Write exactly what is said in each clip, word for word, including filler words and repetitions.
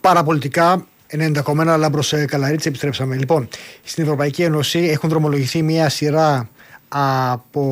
Παραπολιτικά, ενενήντα κόμμα ένα, Λάμπρος Καλαρίτης, επιστρέψαμε. Λοιπόν, στην Ευρωπαϊκή Ένωση έχουν δρομολογηθεί μια σειρά από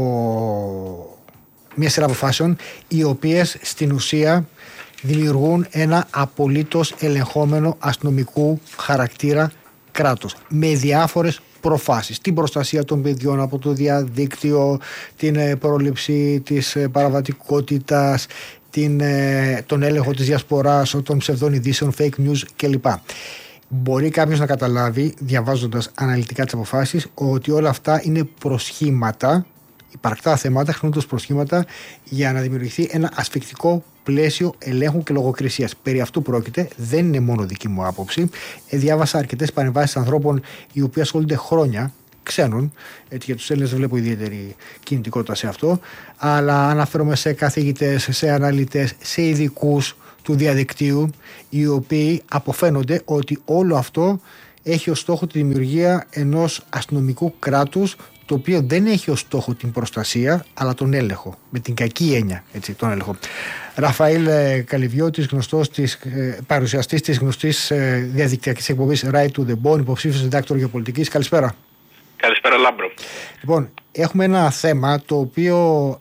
μια σειρά αποφάσεων, οι οποίες στην ουσία δημιουργούν ένα απολύτως ελεγχόμενο αστυνομικού χαρακτήρα κράτος, με διάφορες προφάσεις. Την προστασία των παιδιών από το διαδίκτυο, την πρόληψη της παραβατικότητας, την, τον έλεγχο της διασποράς, των ψευδών ειδήσεων, fake news κλπ. Μπορεί κάποιος να καταλάβει, διαβάζοντας αναλυτικά τις αποφάσεις, ότι όλα αυτά είναι προσχήματα, υπαρκτά θέματα χρησιμοποιούνται ως προσχήματα για να δημιουργηθεί ένα ασφικτικό πλαίσιο ελέγχου και λογοκρισίας. Περί αυτού πρόκειται, δεν είναι μόνο δική μου άποψη. Ε, διάβασα αρκετές παρεμβάσεις ανθρώπων οι οποίοι ασχολούνται χρόνια, ξένων, έτσι, για τους Έλληνες δεν βλέπω ιδιαίτερη κινητικότητα σε αυτό, αλλά αναφέρομαι σε καθηγητές, σε αναλυτές, σε ειδικούς του διαδικτύου, οι οποίοι αποφαίνονται ότι όλο αυτό έχει ως στόχο τη δημιουργία ενός αστυνομικού κράτους, το οποίο δεν έχει ως στόχο την προστασία, αλλά τον έλεγχο, με την κακή έννοια, έτσι, τον έλεγχο. Ραφαήλ Καλυβιώτης, γνωστός της, παρουσιαστής της γνωστής διαδικτυακής εκπομπής Right to the Bone, υποψήφιος διδάκτορ γεωπολιτικής. Καλησπέρα. Καλησπέρα, Λάμπρο. Λοιπόν, έχουμε ένα θέμα το οποίο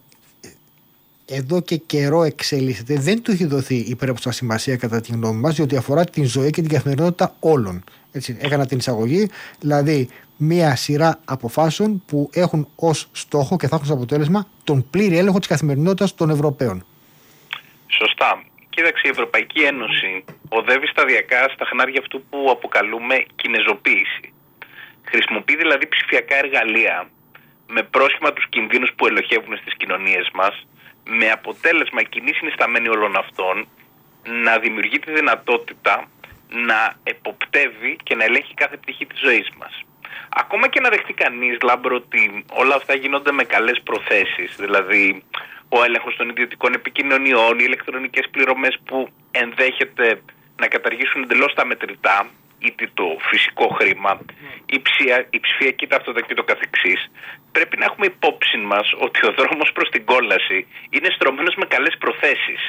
εδώ και καιρό εξελίσσεται. Δεν του έχει δοθεί υπερέπουσα σημασία κατά τη γνώμη μας, διότι αφορά την ζωή και την καθημερινότητα όλων. Έτσι, έκανα την εισαγωγή, δηλαδή μία σειρά αποφάσεων που έχουν ως στόχο και θα έχουν ως αποτέλεσμα τον πλήρη έλεγχο της καθημερινότητας των Ευρωπαίων. Σωστά. Κοίταξε, η Ευρωπαϊκή Ένωση οδεύει σταδιακά στα χνάρια αυτού που αποκαλούμε κινεζοποίηση. Χρησιμοποιεί δηλαδή ψηφιακά εργαλεία με πρόσχημα τους κινδύνους που ελοχεύουν στις κοινωνίες μας, με αποτέλεσμα η κοινή συνισταμένη όλων αυτών να δημιουργεί τη δυνατότητα να εποπτεύει και να ελέγχει κάθε πτυχή της ζωής μας. Ακόμα και να δεχτεί κανείς, Λάμπρο, ότι όλα αυτά γίνονται με καλές προθέσεις, δηλαδή ο έλεγχος των ιδιωτικών επικοινωνιών, οι ηλεκτρονικές πληρωμές που ενδέχεται να καταργήσουν εντελώς τα μετρητά, είτε το φυσικό χρήμα, η, ψια, η ψηφιακή ταυτότητα και το καθεξής, πρέπει να έχουμε υπόψη μας ότι ο δρόμος προς την κόλαση είναι στρωμένος με καλές προθέσεις.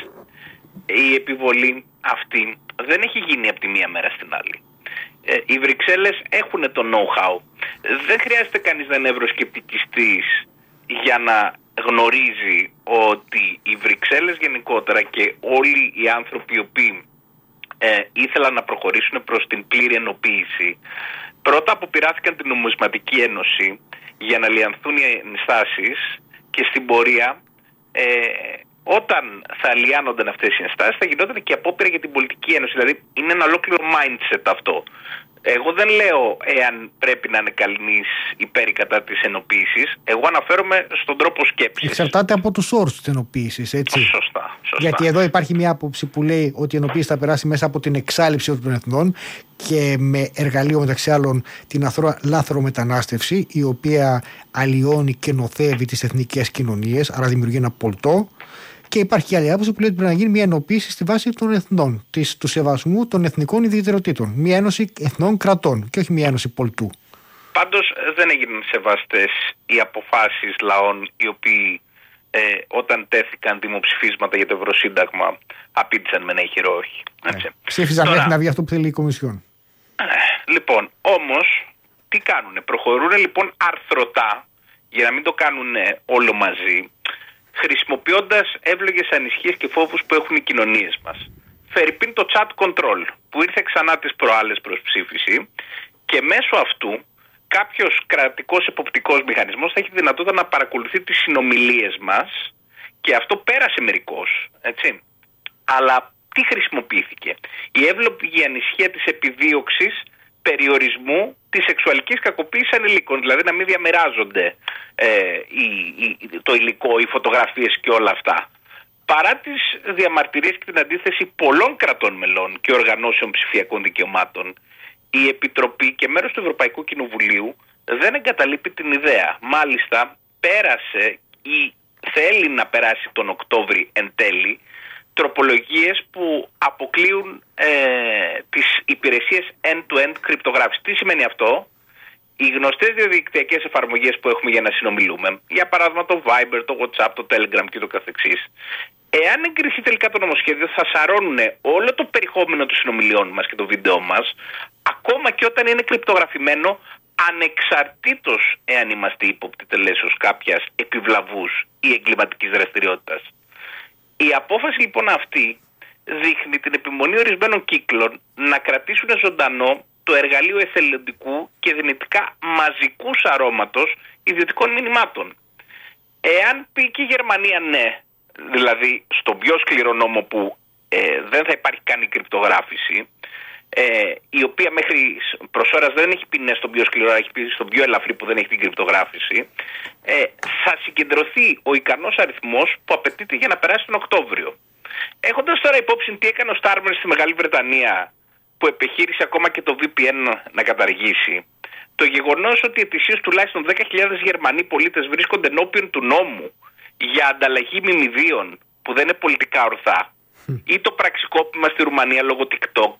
Η επιβολή αυτή δεν έχει γίνει από τη μία μέρα στην άλλη. Ε, οι Βρυξέλλες έχουν το know-how. Δεν χρειάζεται κανείς να είναι ευρωσκεπτικιστής για να γνωρίζει ότι οι Βρυξέλλες γενικότερα και όλοι οι άνθρωποι οι οποίοι ε, ήθελαν να προχωρήσουν προς την πλήρη ενοποίηση, πρώτα αποπειράθηκαν την Νομισματική Ένωση για να λιανθούν οι ενστάσεις και στην πορεία ε, όταν θα λιάνονταν αυτές οι ενστάσεις θα γινόταν και απόπειρα για την Πολιτική Ένωση. Δηλαδή είναι ένα ολόκληρο mindset αυτό. Εγώ δεν λέω εάν πρέπει να είναι κανείς υπέρ ή κατά της ενοποίησης. Εγώ αναφέρομαι στον τρόπο σκέψης. Εξαρτάται από τους όρους της ενοποίησης, έτσι. Σωστά, σωστά. Γιατί εδώ υπάρχει μια άποψη που λέει ότι η ενοποίηση θα περάσει μέσα από την εξάλειψη των εθνών και με εργαλείο μεταξύ άλλων την αθρώα λάθρομετανάστευση, η οποία αλλοιώνει και νοθεύει τις εθνικές κοινωνίες, άρα δημιουργεί ένα πολτό. Και υπάρχει άλλη άποψη που λέει ότι πρέπει να γίνει μια ενοποίηση στη βάση των εθνών, της, του σεβασμού των εθνικών ιδιαιτεροτήτων. Μια ένωση εθνών κρατών και όχι μια ένωση πολιτού. Πάντως δεν έγιναν σεβαστές οι αποφάσεις λαών οι οποίοι ε, όταν τέθηκαν δημοψηφίσματα για το Ευρωσύνταγμα απήντησαν με ένα ηχηρό όχι. Ναι. Ψήφιζαν μέχρι να βγει αυτό που θέλει η Κομισιόν. Ε, λοιπόν, όμως τι κάνουνε? Προχωρούν λοιπόν αρθρωτά για να μην το κάνουν όλο μαζί, χρησιμοποιώντας εύλογες ανησυχίες και φόβους που έχουν οι κοινωνίες μας. Φερειπίν το chat control που ήρθε ξανά τις προάλλες προς ψήφιση και μέσω αυτού κάποιος κρατικός εποπτικός μηχανισμός θα έχει δυνατότητα να παρακολουθεί τις συνομιλίες μας και αυτό πέρασε μερικώς, έτσι. Αλλά τι χρησιμοποιήθηκε? Η εύλογη ανησυχία της επιδίωξης περιορισμού της σεξουαλικής κακοποίησης ανηλίκων, δηλαδή να μην διαμεράζονται ε, η, η, το υλικό, οι φωτογραφίες και όλα αυτά. Παρά τις διαμαρτυρίες και την αντίθεση πολλών κρατών μελών και οργανώσεων ψηφιακών δικαιωμάτων, η Επιτροπή και μέρος του Ευρωπαϊκού Κοινοβουλίου δεν εγκαταλείπει την ιδέα. Μάλιστα πέρασε ή θέλει να περάσει τον Οκτώβρη εν τέλει τροπολογίες που αποκλείουν ε, τις υπηρεσίες end-to-end κρυπτογράφησης. Τι σημαίνει αυτό? Οι γνωστές διαδικτυακές εφαρμογές που έχουμε για να συνομιλούμε, για παράδειγμα το Viber, το WhatsApp, το Telegram και το καθεξής, Εάν εγκριθεί τελικά το νομοσχέδιο, θα σαρώνουν όλο το περιεχόμενο των συνομιλιών μας και το βίντεο μας, ακόμα και όταν είναι κρυπτογραφημένο, ανεξαρτήτως εάν είμαστε ύποπτοι τελέσεως κάποιας επιβλαβούς ή εγκληματικής δραστηριότητας. Η απόφαση λοιπόν αυτή δείχνει την επιμονή ορισμένων κύκλων να κρατήσουν ζωντανό το εργαλείο εθελοντικού και δυνητικά μαζικού σαρώματος ιδιωτικών μηνυμάτων. Εάν πει και η Γερμανία ναι, δηλαδή στον πιο σκληρό νόμο που ε, δεν θα υπάρχει καν η κρυπτογράφηση, ε, η οποία μέχρι προς ώρας δεν έχει πει ναι στον πιο σκληρό, έχει πει στον πιο ελαφρύ που δεν έχει την κρυπτογράφηση, ε, θα συγκεντρωθεί ο ικανός αριθμός που απαιτείται για να περάσει τον Οκτώβριο. Έχοντας τώρα υπόψη τι έκανε ο Στάρμερ στη Μεγάλη Βρετανία, που επιχείρησε ακόμα και το βι πι εν να καταργήσει, το γεγονός ότι ετησίως τουλάχιστον δέκα χιλιάδες Γερμανοί πολίτες βρίσκονται ενώπιον του νόμου για ανταλλαγή μιμιδίων που δεν είναι πολιτικά ορθά, ή το πραξικόπημα στη Ρουμανία λόγω TikTok,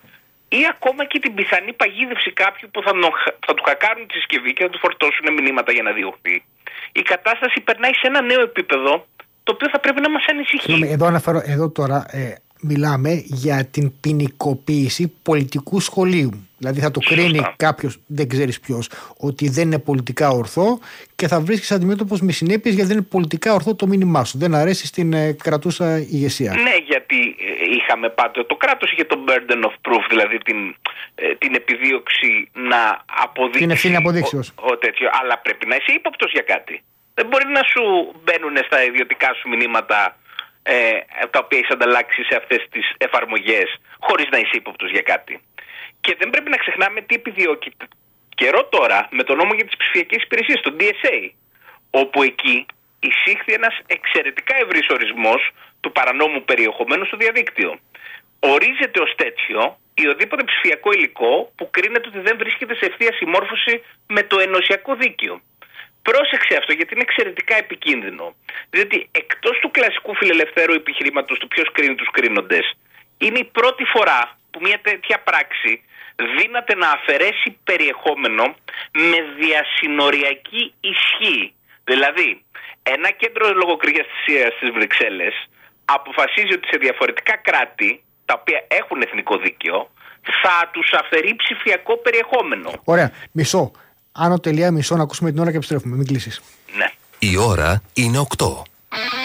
ή ακόμα και την πιθανή παγίδευση κάποιου που θα, νο, θα του χακάρουν τη συσκευή και θα του φορτώσουν μηνύματα για να διωχθεί, η κατάσταση περνάει σε ένα νέο επίπεδο, το οποίο θα πρέπει να μας ανησυχεί. Εδώ αναφέρω, εδώ τώρα ε, μιλάμε για την ποινικοποίηση πολιτικού σχολείου. Δηλαδή θα το Σωστά. κρίνει κάποιος, δεν ξέρεις ποιος, ότι δεν είναι πολιτικά ορθό και θα βρίσκεις αντιμέτωπος με συνέπειες γιατί δεν είναι πολιτικά ορθό το μήνυμά σου. Δεν αρέσει στην ε, κρατούσα ηγεσία. Ναι, γιατί είχαμε πάντοτε, το κράτος είχε το burden of proof, δηλαδή την, ε, την επιδίωξη να αποδείξει. Την ευθύνη αποδείξεως. Ο, ο τέτοιο, αλλά πρέπει να είσαι ύποπτος για κάτι. Δεν μπορεί να σου μπαίνουν στα ιδιωτικά σου μηνύματα ε, τα οποία έχεις ανταλλάξει σε αυτές τις εφαρμογές χωρίς να είσαι ύποπτος για κάτι. Και δεν πρέπει να ξεχνάμε τι επιδιώκει καιρό τώρα με τον νόμο για τις ψηφιακές υπηρεσίες, τον ντι ες έι, όπου εκεί εισήχθη ένας εξαιρετικά ευρύς ορισμός του παρανόμου περιεχομένου στο διαδίκτυο. Ορίζεται ως τέτοιο ή οδήποτε ψηφιακό υλικό που κρίνεται ότι δεν βρίσκεται σε ευθεία συμμόρφωση με το ενωσιακό δίκαιο. Πρόσεξε αυτό γιατί είναι εξαιρετικά επικίνδυνο. Διότι εκτός του κλασικού φιλελευθέρου επιχειρήματος του ποιος κρίνει τους κρίνοντες, είναι η πρώτη φορά που μια τέτοια πράξη δύναται να αφαιρέσει περιεχόμενο με διασυνοριακή ισχύ. Δηλαδή, ένα κέντρο λογοκρισίας στις Βρυξέλλες αποφασίζει ότι σε διαφορετικά κράτη, τα οποία έχουν εθνικό δίκαιο, θα τους αφαιρεί ψηφιακό περιεχόμενο. Ωραία. Μισό. Άνω τελεία μισό να ακούσουμε την ώρα και επιστρέφουμε. Μην κλείσεις. Ναι. Η ώρα είναι οκτώ.